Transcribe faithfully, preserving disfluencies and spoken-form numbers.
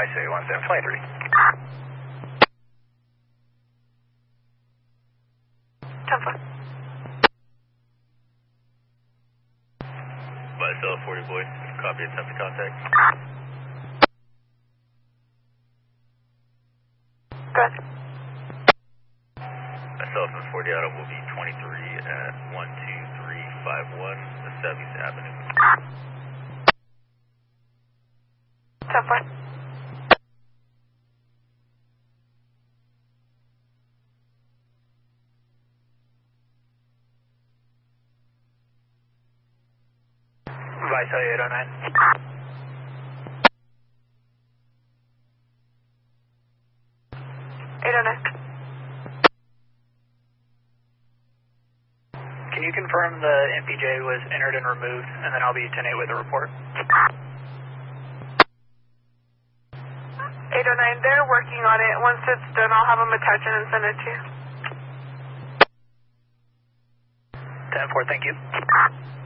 Vice A one seven twenty-three. ten four. Vice L forty boy, copy attempt to contact. Good. Myself and forty Auto will be twenty-three at one two three five one Southeast Avenue. ten four. Vice A eight oh nine. eight oh nine. Can you confirm the M P J was entered and removed, and then I'll be ten eight with a report? eight oh nine, they're working on it. Once it's done, I'll have them attach it and send it to you. ten four, thank you.